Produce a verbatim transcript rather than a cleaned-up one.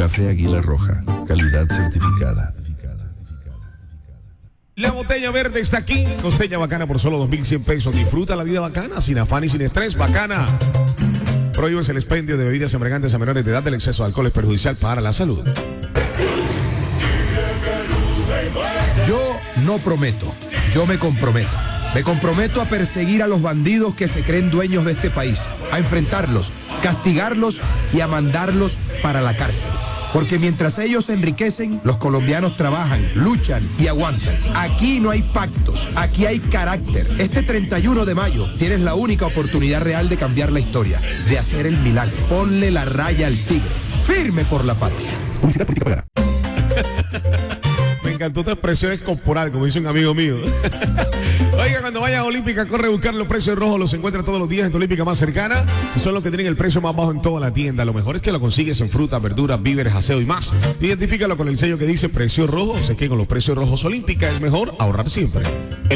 Café Águila Roja, calidad certificada. La botella verde está aquí. Costeña Bacana por solo dos mil cien pesos. Disfruta la vida bacana, sin afán y sin estrés. Bacana. Prohíbes el expendio de bebidas embriagantes a menores de edad. El exceso de alcohol es perjudicial para la salud. Yo no prometo, yo me comprometo. Me comprometo a perseguir a los bandidos que se creen dueños de este país, a enfrentarlos, castigarlos y a mandarlos para la cárcel. Porque mientras ellos se enriquecen, los colombianos trabajan, luchan y aguantan. Aquí no hay pactos, aquí hay carácter. Este treinta y uno de mayo tienes la única oportunidad real de cambiar la historia, de hacer el milagro. Ponle la raya al tigre, firme por la patria. Publicidad política pagada. Me encantó tu expresión corporal, como dice un amigo mío. Oiga, cuando vayas a Olímpica, corre a buscar los precios rojos. Los encuentras todos los días en tu Olímpica más cercana. Y son los que tienen el precio más bajo en toda la tienda. Lo mejor es que lo consigues en frutas, verduras, víveres, aseo y más. Identifícalo con el sello que dice precio rojo. Sé que con los precios rojos Olímpica es mejor ahorrar siempre. El